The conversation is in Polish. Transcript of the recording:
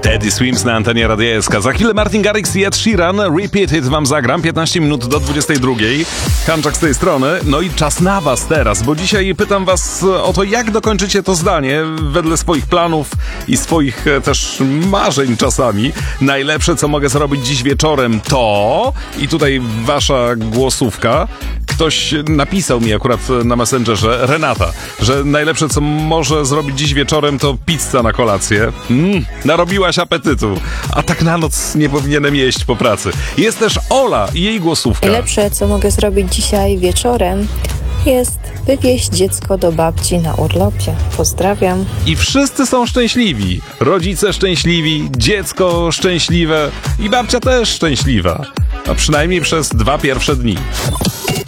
Teddy Swims na antenie Radia SK. Za chwilę Martin Garrix i Ed Sheeran. Repeat It wam zagram. 15 minut do 22. Hanczak z tej strony. No i czas na was teraz, bo dzisiaj pytam was o to, jak dokończycie to zdanie wedle swoich planów i swoich też marzeń czasami. Najlepsze, co mogę zrobić dziś wieczorem, to... I tutaj wasza głosówka. Ktoś napisał mi akurat na Messengerze, Renata, że najlepsze, co może zrobić dziś wieczorem, to pizza na kolację. Narobiłaś apetytu, a tak na noc nie powinienem jeść po pracy. Jest też Ola i jej głosówka. Najlepsze, co mogę zrobić dzisiaj wieczorem, jest wywieźć dziecko do babci na urlopie. Pozdrawiam. I wszyscy są szczęśliwi. Rodzice szczęśliwi, dziecko szczęśliwe i babcia też szczęśliwa. A przynajmniej przez 2 pierwsze dni.